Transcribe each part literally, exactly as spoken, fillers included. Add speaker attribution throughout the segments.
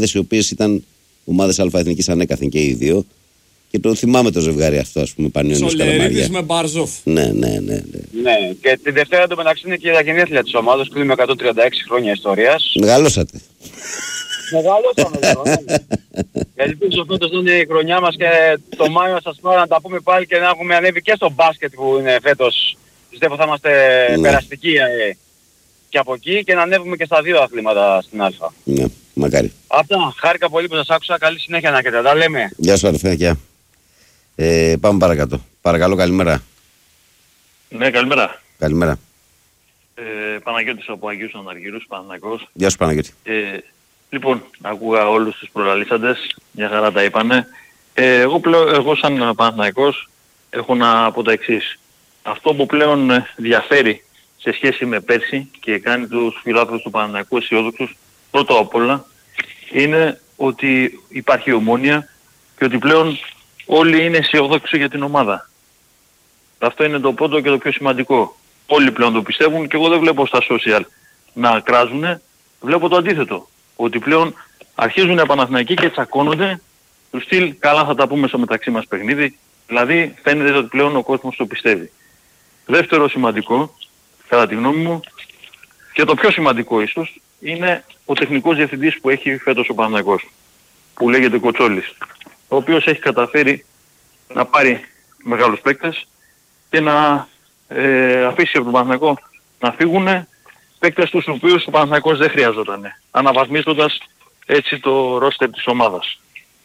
Speaker 1: ομάδες οι οποίες ήταν ομάδες αλφα-εθνικής ανέκαθεν και οι δύο. Και το θυμάμαι το ζευγάρι αυτό, ας πούμε, Πανιόνιος Καλαμαριά.
Speaker 2: Σολερίδης με Μπαρζόφ.
Speaker 1: Ναι, ναι, ναι, ναι.
Speaker 3: Ναι, και τη Δευτέρα εντωμεταξύ είναι και τα γενέθλια της ομάδας που είναι με εκατόν τριάντα έξι χρόνια ιστορίας.
Speaker 1: Μεγαλώσατε.
Speaker 3: Μεγαλώσαμε λίγο, ναι. Ελπίζω φέτος να είναι η χρονιά μας και το Μάιο σας πάρω να τα πούμε πάλι και να έχουμε ανέβει και στο μπάσκετ που είναι φέτος. Πιστεύω θα είμαστε
Speaker 1: Ναι.
Speaker 3: περαστικοί ε, και από εκεί και να ανέβουμε και στα δύο αθλήματα στην Α.
Speaker 1: Ναι, μακάρι.
Speaker 3: Αυτά, χάρηκα πολύ που σας άκουσα, καλή συνέχεια να έχετε, τα λέμε.
Speaker 1: Γεια σου αδερφέ, γεια. Ε, πάμε παρακάτω. Παρακαλώ, καλημέρα.
Speaker 4: Ναι, καλημέρα.
Speaker 1: Καλημέρα.
Speaker 4: Ε, Παναγιώτης από Αγίους Αναργύρους, Παναγιώτης.
Speaker 1: Γεια σου Παναγιώτη.
Speaker 4: Ε, λοιπόν, ακούγα όλους τους προλαλήσαντες, μια χαρά τα είπανε. Ε, εγώ, πλέον, εγώ σαν Παναθηναϊκός έχω να πω τα εξής. Αυτό που πλέον διαφέρει σε σχέση με πέρσι και κάνει τους φιλάθλους του Παναθηναϊκού αισιόδοξους, πρώτο απ' όλα, είναι ότι υπάρχει ομόνοια και ότι πλέον όλοι είναι αισιόδοξοι για την ομάδα. Αυτό είναι το πρώτο και το πιο σημαντικό. Όλοι πλέον το πιστεύουν και εγώ δεν βλέπω στα social να κράζουνε, βλέπω το αντίθετο. Ότι πλέον αρχίζουν οι Παναθηναϊκοί και τσακώνονται του στυλ καλά θα τα πούμε στο μεταξύ μας παιχνίδι. Δηλαδή φαίνεται ότι πλέον ο κόσμος το πιστεύει. Δεύτερο σημαντικό, κατά τη γνώμη μου, και το πιο σημαντικό ίσως, είναι ο τεχνικός διευθυντής που έχει φέτος ο Παναθηναϊκός, που λέγεται Κοτσόλης, ο οποίος έχει καταφέρει να πάρει μεγάλους παίκτες και να ε, αφήσει από τον Παναθηναϊκό να φύγουν παίκτες τους οποίους ο Παναθηναϊκός δεν χρειαζόταν, αναβαθμίζοντας έτσι το ρόστερ της ομάδας.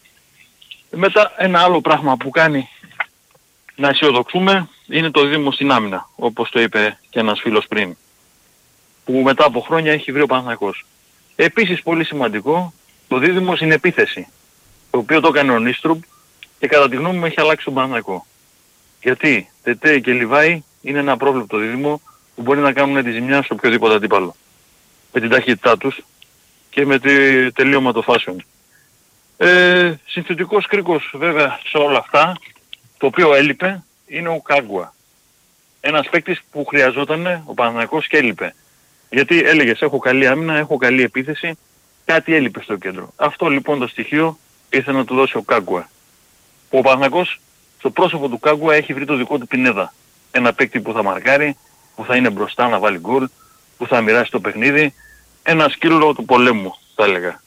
Speaker 4: Μετά ένα άλλο πράγμα που κάνει να αισιοδοξούμε είναι το δίδυμο στην άμυνα, όπως το είπε και ένας φίλος πριν, που μετά από χρόνια έχει βρει ο Παναθηναϊκός. Επίσης πολύ σημαντικό, το δίδυμο στην επίθεση, το οποίο το έκανε ο Νίστρουπ και κατά τη γνώμη μου έχει αλλάξει τον Παναθηναϊκό. Γιατί Τετέ και Λιβάη είναι ένα πρόβλεπτο δίδυμο που μπορεί να κάνουν τη ζημιά σε οποιοδήποτε αντίπαλο. Με την ταχύτητά τους και με το τελείωμα των φάσεων. Ε, συνθετικός κρίκος βέβαια σε όλα αυτά, το οποίο έλειπε, είναι ο Κάγκουα. Ένας παίκτης που χρειαζόταν ο Παναθηναϊκός και έλειπε. Γιατί έλεγες έχω καλή άμυνα, έχω καλή επίθεση, κάτι έλειπε στο κέντρο. Αυτό λοιπόν το στοιχείο ήθελε να του δώσει ο Κάγκουα. Ο Παναθηναϊκός στο πρόσωπο του Κάγκουα έχει βρει το δικό του Πινέδα. Ένα παίκτη που θα μαρκάρει, που θα είναι μπροστά να βάλει γκολ, που θα μοιράσει το παιχνίδι. Ένα σκύλο του πολέμου θα έλεγα.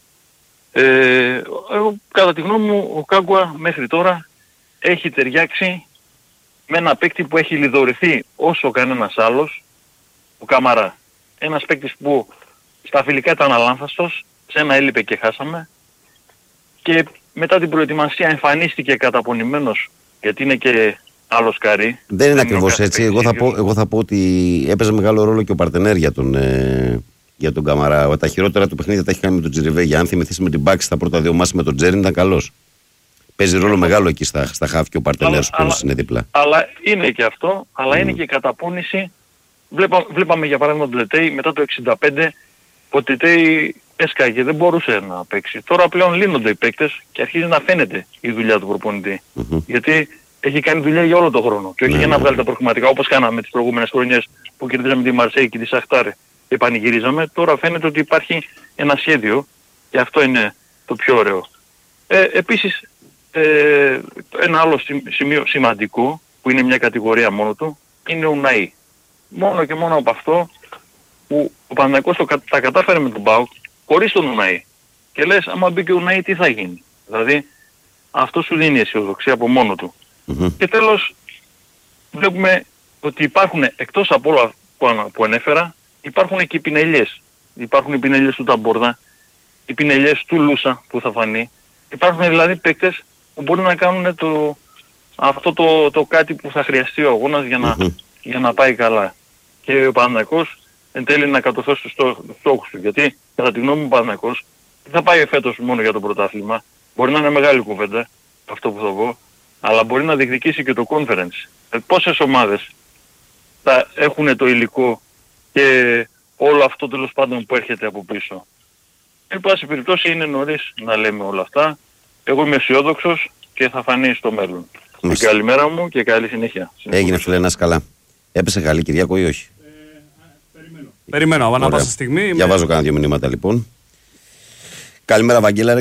Speaker 4: Ε, κατά τη γνώμη μου ο Κάγκουα μέχρι τώρα έχει ταιριάξει με ένα παίκτη που έχει λιδωρηθεί όσο κανένας άλλος, ο Καμαρά. Ένας παίκτης που στα φιλικά ήταν αλάνθαστος, σε ένα έλειπε και χάσαμε και μετά την προετοιμασία εμφανίστηκε καταπονημένος γιατί είναι και άλλος καρύ.
Speaker 1: Δεν είναι ακριβώς έτσι. Εγώ θα, πω, εγώ θα πω ότι έπαιζε μεγάλο ρόλο και ο Παρτενέρ για τον, ε, για τον Καμαρά. Τα χειρότερα του παιχνίδια τα έχει κάνει με τον Τζιριβέγια. Αν θυμηθείς με την Μπάξη στα πρώτα δύο μάτς με τον Τζέριν ήταν καλός. Παίζει ρόλο μεγάλο εκεί στα, στα χαφ και ο Παρτενέρ που είναι δίπλα. Αλλά
Speaker 4: είναι και αυτό, αλλά mm. είναι και η καταπώνηση. Βλέπα, βλέπαμε για παράδειγμα τον Τετέι μετά το εξήντα πέντε, ο Τετέι έσκαγε, δεν μπορούσε να παίξει. Τώρα πλέον λύνονται οι παίκτες και αρχίζει να φαίνεται η δουλειά του προπονητή. Mm-hmm. Γιατί έχει κάνει δουλειά για όλο τον χρόνο και όχι mm-hmm. για να βγάλει τα προκριματικά όπως κάναμε τις προηγούμενες χρονιές που κερδίζαμε τη Μαρσέη και τη Σαχτάρ και πανηγυρίζαμε. Τώρα φαίνεται ότι υπάρχει ένα σχέδιο και αυτό είναι το πιο ωραίο. Ε, επίσης ε, ένα άλλο σημείο σημαντικό που είναι μια κατηγορία μόνο του είναι ο Ναΐ. Μόνο και μόνο από αυτό που ο Παναθηναϊκός τα κατάφερε με τον ΠΑΟΚ χωρίς τον Ναΐ. Και λες άμα μπει και ο Ναΐ τι θα γίνει. Δηλαδή αυτό σου δίνει αισιοδοξία από μόνο του. Mm-hmm. Και τέλος βλέπουμε ότι υπάρχουν εκτός από όλα που ανέφερα υπάρχουν και οι πινελιές. Υπάρχουν οι πινελιές του Ταμπόρδα, οι πινελιές του Λούσα που θα φανεί. Υπάρχουν δηλαδή παίκτες που μπορούν να κάνουν το, αυτό το, το κάτι που θα χρειαστεί ο αγώνας για να, mm-hmm. για να πάει καλά. Και ο Παναθηναϊκός εν τέλει να κατορθώσει τους στόχους του. Γιατί κατά τη γνώμη μου ο Παναθηναϊκός δεν θα πάει φέτος μόνο για το πρωτάθλημα. Μπορεί να είναι μεγάλη κουβέντα αυτό που θα πω, αλλά μπορεί να διεκδικήσει και το conference. Ε, πόσες ομάδες θα έχουν το υλικό και όλο αυτό τέλος πάντων που έρχεται από πίσω. Εν πάση περιπτώσει είναι νωρίς να λέμε όλα αυτά. Εγώ είμαι αισιόδοξος και θα φανεί στο μέλλον. Και καλημέρα μου και καλή συνέχεια.
Speaker 1: Έγινε φίλε, να είσαι καλά. Έπεσε καλή Κυριακό ή όχι?
Speaker 2: Ε, περιμένω. Περιμένω, ανά πάσα στιγμή.
Speaker 1: Διαβάζω κάνα δύο μηνύματα λοιπόν. Καλημέρα Βαγγέλα.